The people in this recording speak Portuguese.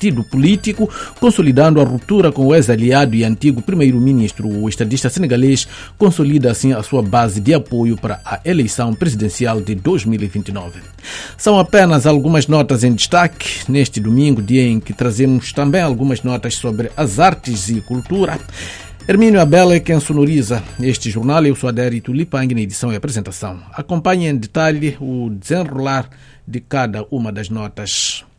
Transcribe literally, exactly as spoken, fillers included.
partido político, consolidando a ruptura com o ex-aliado e antigo primeiro-ministro. O estadista senegalês consolida assim a sua base de apoio para a eleição presidencial de dois mil e vinte e nove. São apenas algumas notas em destaque neste domingo, dia em que trazemos também algumas notas sobre as artes e cultura. Hermínio Abel é quem sonoriza este jornal. Eu sou Adérito Lipang na edição e apresentação. Acompanhe em detalhe o desenrolar de cada uma das notas.